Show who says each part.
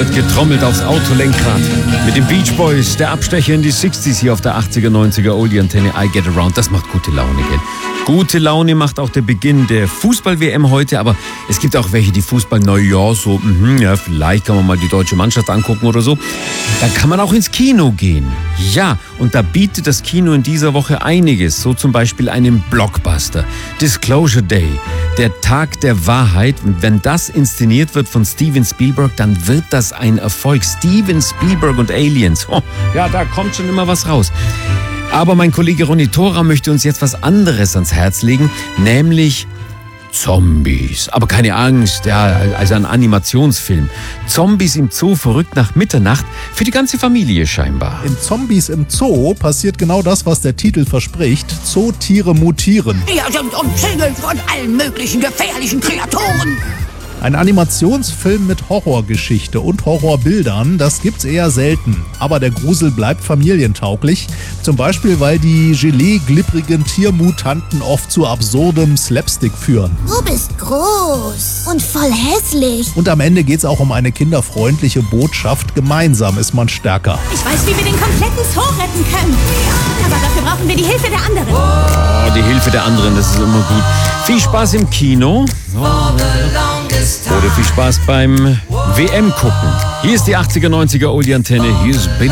Speaker 1: wird getrommelt aufs Autolenkrad. Mit den Beach Boys, der Abstecher in die 60s hier auf der 80er, 90er Oldie-Antenne I Get Around. Das macht gute Laune, gell? Gute Laune macht auch der Beginn der Fußball-WM heute, aber es gibt auch welche, die Fußball, vielleicht kann man mal die deutsche Mannschaft angucken oder so. Dann kann man auch ins Kino gehen. Ja, und da bietet das Kino in dieser Woche einiges, so zum Beispiel einen Blockbuster. Disclosure Day, der Tag der Wahrheit. Und wenn das inszeniert wird von Steven Spielberg, dann wird das ein Erfolg. Steven Spielberg und Aliens. Oh, ja, da kommt schon immer was raus. Aber mein Kollege Ronny Thora möchte uns jetzt was anderes ans Herz legen, nämlich Zombies. Aber keine Angst, ja, also ein Animationsfilm. Zombies im Zoo verrückt nach Mitternacht, für die ganze Familie scheinbar.
Speaker 2: In Zombies im Zoo passiert genau das, was der Titel verspricht. Zootiere mutieren.
Speaker 3: Wir sind umzingelt von allen möglichen gefährlichen Kreaturen.
Speaker 2: Ein Animationsfilm mit Horrorgeschichte und Horrorbildern, das gibt's eher selten. Aber der Grusel bleibt familientauglich. Zum Beispiel, weil die Gelee-glibbrigen Tiermutanten oft zu absurdem Slapstick führen.
Speaker 4: Du bist groß und voll hässlich.
Speaker 2: Und am Ende geht's auch um eine kinderfreundliche Botschaft. Gemeinsam ist man stärker.
Speaker 5: Ich weiß, wie wir den kompletten Zoo retten können. Aber dafür brauchen wir die Hilfe der anderen.
Speaker 1: Oh, die Hilfe der anderen, das ist immer gut. Viel Spaß im Kino. Oder viel Spaß beim WM gucken. Hier ist die 80er, 90er Oldie-Antenne. Hier ist